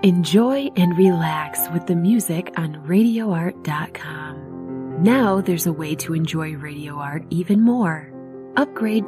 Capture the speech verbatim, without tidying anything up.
Enjoy and relax with the music on radio art dot com. Now there's a way to enjoy Radio Art even more. Upgrade